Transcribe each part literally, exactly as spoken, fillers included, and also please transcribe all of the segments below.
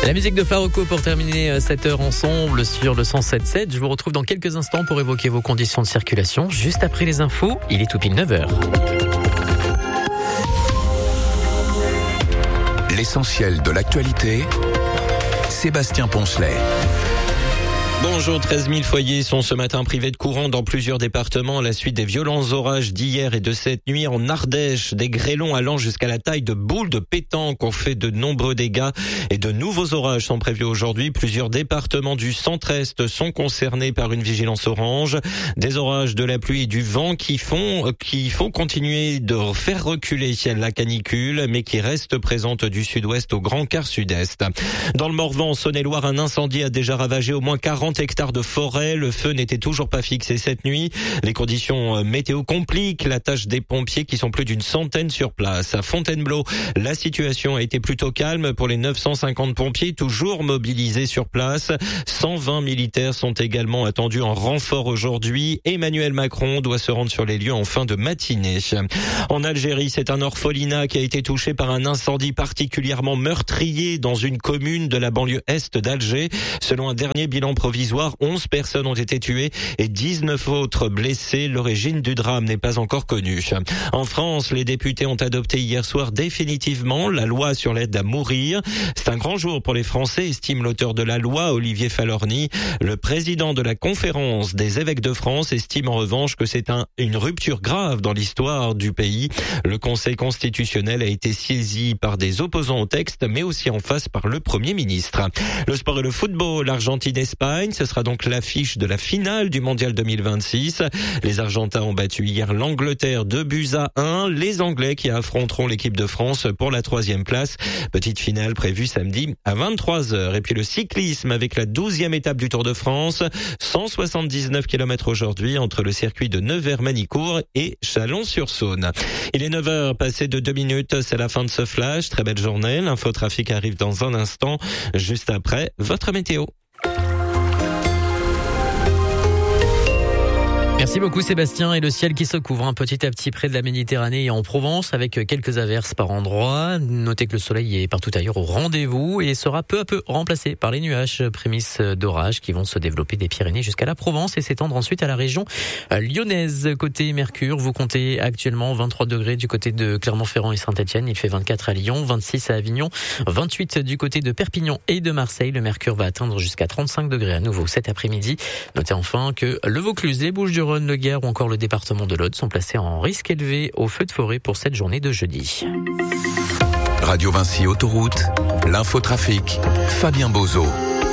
La musique de Faroko pour terminer cette heure ensemble sur le cent sept sept. Je vous retrouve dans quelques instants pour évoquer vos conditions de circulation. Juste après les infos, il est tout pile neuf heures. L'essentiel de l'actualité, Sébastien Poncelet. Bonjour, treize mille foyers sont ce matin privés de courant dans plusieurs départements à la suite des violents orages d'hier et de cette nuit en Ardèche. Des grêlons allant jusqu'à la taille de boules de pétanque ont fait de nombreux dégâts et de nouveaux orages sont prévus aujourd'hui. Plusieurs départements du centre-est sont concernés par une vigilance orange. Des orages, de la pluie et du vent qui font, qui font continuer de faire reculer la canicule, mais qui reste présente du sud-ouest au grand quart sud-est. Dans le Morvan, en Saône-et-Loire, un incendie a déjà ravagé au moins quarante hectares de forêt. Le feu n'était toujours pas fixé cette nuit. Les conditions météo compliquent la tâche des pompiers qui sont plus d'une centaine sur place. À Fontainebleau, la situation a été plutôt calme pour les neuf cent cinquante pompiers toujours mobilisés sur place. cent vingt militaires sont également attendus en renfort aujourd'hui. Emmanuel Macron doit se rendre sur les lieux en fin de matinée. En Algérie, c'est un orphelinat qui a été touché par un incendie particulièrement meurtrier dans une commune de la banlieue est d'Alger. Selon un dernier bilan provisoire, onze personnes ont été tuées et dix-neuf autres blessées. L'origine du drame n'est pas encore connue. En France, les députés ont adopté hier soir définitivement la loi sur l'aide à mourir. C'est un grand jour pour les Français, estime l'auteur de la loi, Olivier Falorni. Le président de la conférence des évêques de France estime en revanche que c'est un, une rupture grave dans l'histoire du pays. Le Conseil constitutionnel a été saisi par des opposants au texte, mais aussi en face par le Premier ministre. Le sport et le football, l'Argentine-Espagne, ce sera donc l'affiche de la finale du Mondial deux mille vingt-six. Les Argentins ont battu hier l'Angleterre deux buts à un. Les Anglais qui affronteront l'équipe de France pour la troisième place. Petite finale prévue samedi à vingt-trois heures. Et puis le cyclisme avec la douzième étape du Tour de France. cent soixante-dix-neuf kilomètres aujourd'hui entre le circuit de Nevers-Manicourt et Chalon-sur-Saône. Il est neuf heures passé de deux minutes. C'est la fin de ce flash. Très belle journée. L'infotrafic arrive dans un instant. Juste après, votre météo. Merci beaucoup Sébastien. Et le ciel qui se couvre un petit à petit près de la Méditerranée et en Provence avec quelques averses par endroits. Notez que le soleil est partout ailleurs au rendez-vous et sera peu à peu remplacé par les nuages, prémices d'orage qui vont se développer des Pyrénées jusqu'à la Provence et s'étendre ensuite à la région lyonnaise. Côté Mercure, vous comptez actuellement vingt-trois degrés du côté de Clermont-Ferrand et Saint-Etienne. Il fait vingt-quatre à Lyon, vingt-six à Avignon, vingt-huit du côté de Perpignan et de Marseille. Le Mercure va atteindre jusqu'à trente-cinq degrés à nouveau cet après-midi. Notez enfin que le Vaucluse, les Bouches-du-Rhône, le Gard ou encore le département de l'Aude sont placés en risque élevé au feu de forêt pour cette journée de jeudi. Radio Vinci Autoroute, l'infotrafic, Fabien Bozo.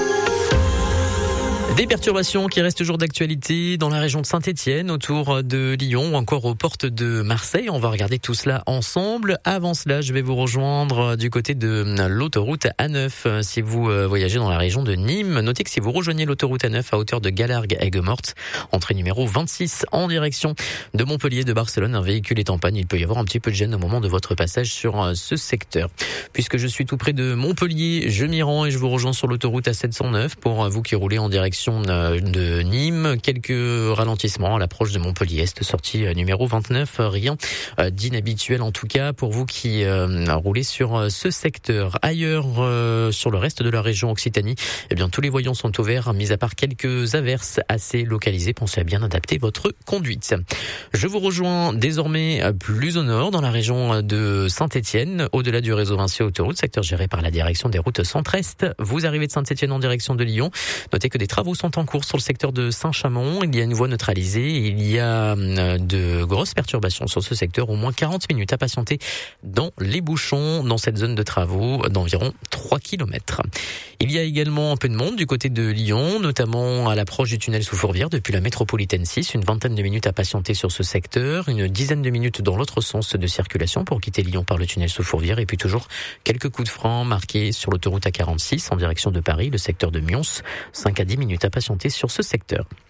Des perturbations qui restent toujours d'actualité dans la région de Saint-Etienne, autour de Lyon ou encore aux portes de Marseille. On va regarder tout cela ensemble. Avant cela, je vais vous rejoindre du côté de l'autoroute A neuf. Si vous voyagez dans la région de Nîmes, notez que si vous rejoignez l'autoroute A neuf à hauteur de Galargues-Aigues-Mortes, entrée numéro vingt-six en direction de Montpellier, de Barcelone, un véhicule est en panne. Il peut y avoir un petit peu de gêne au moment de votre passage sur ce secteur. Puisque je suis tout près de Montpellier, je m'y rends et je vous rejoins sur l'autoroute A sept cent neuf pour vous qui roulez en direction de Nîmes. Quelques ralentissements à l'approche de Montpellier-Est, sortie numéro vingt-neuf. Rien d'inhabituel en tout cas pour vous qui euh, roulez sur ce secteur. Ailleurs, euh, sur le reste de la région Occitanie, eh bien tous les voyants sont ouverts, mis à part quelques averses assez localisées. Pensez à bien adapter votre conduite. Je vous rejoins désormais plus au nord, dans la région de Saint-Etienne, au-delà du réseau Vinci Autoroute, secteur géré par la direction des routes centre-est. Vous arrivez de Saint-Etienne en direction de Lyon. Notez que des travaux sont en cours sur le secteur de Saint-Chamond. Il y a une voie neutralisée. Il y a de grosses perturbations sur ce secteur. Au moins quarante minutes à patienter dans les bouchons dans cette zone de travaux d'environ trois kilomètres. Il y a également un peu de monde du côté de Lyon, notamment à l'approche du tunnel sous Fourvière depuis la métropolitaine six. Une vingtaine de minutes à patienter sur ce secteur. Une dizaine de minutes dans l'autre sens de circulation pour quitter Lyon par le tunnel sous Fourvière. Et puis toujours quelques coups de frein marqués sur l'autoroute A quarante-six en direction de Paris, le secteur de Mions. cinq à dix minutes à patienter sur ce secteur.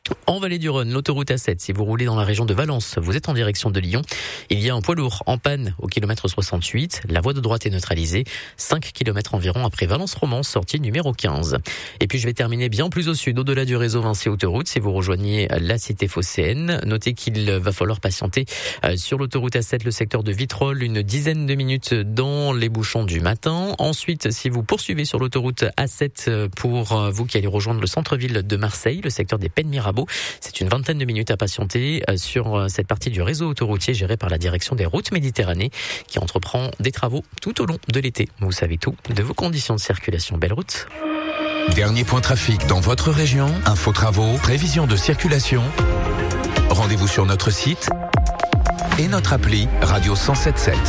En vallée du Rhône, l'autoroute A sept, si vous roulez dans la région de Valence, vous êtes en direction de Lyon. Il y a un poids lourd en panne au kilomètre soixante-huit. La voie de droite est neutralisée. cinq kilomètres environ après Valence-Romance, sortie numéro quinze. Et puis je vais terminer bien plus au sud, au-delà du réseau Vinci Autoroute. Si vous rejoignez la cité phocéenne, notez qu'il va falloir patienter sur l'autoroute A sept, le secteur de Vitrolles, une dizaine de minutes dans les bouchons du matin. Ensuite, si vous poursuivez sur l'autoroute A sept pour vous qui allez rejoindre le centre-ville de Marseille, le secteur des Pennes Mirabeau, c'est une vingtaine de minutes à patienter sur cette partie du réseau autoroutier géré par la direction des routes Méditerranée qui entreprend des travaux tout au long de l'été. Vous savez tout de vos conditions de circulation. Belle route. Dernier point trafic dans votre région, info travaux, prévision de circulation. Rendez-vous sur notre site et notre appli Radio cent sept sept.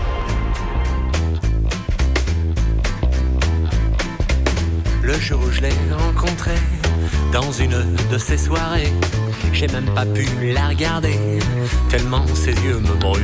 Le jour où je l'ai rencontré dans une de ces soirées, j'ai même pas pu la regarder, tellement ses yeux me brûlent.